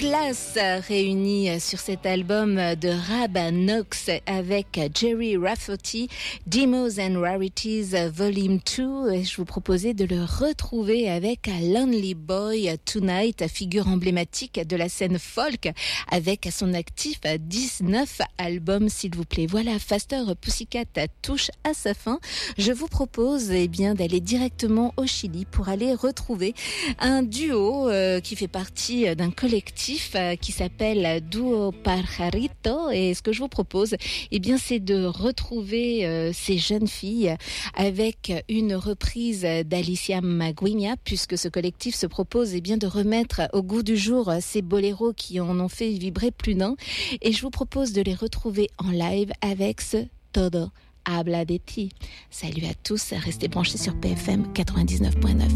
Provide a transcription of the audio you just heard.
classe réunie sur cet album de Rab Knox avec Jerry Rafferty, Demos and Rarities Volume 2. Et je vous proposais de le retrouver avec Lonely Boy Tonight, figure emblématique de la scène folk, avec à son actif 19 albums, s'il vous plaît. Voilà, Faster Pussycat touche à sa fin. Je vous propose d'aller directement au Chili pour aller retrouver un duo qui fait partie d'un collectif qui s'appelle Duo Pajarito. Et ce que je vous propose, c'est de retrouver ces jeunes filles avec une reprise d'Alicia Maguigna, puisque ce collectif se propose de remettre au goût du jour ces boléros qui en ont fait vibrer plus d'un. Et je vous propose de les retrouver en live avec ce Todo Habla de Ti. Salut à tous, restez branchés sur PFM 99.9.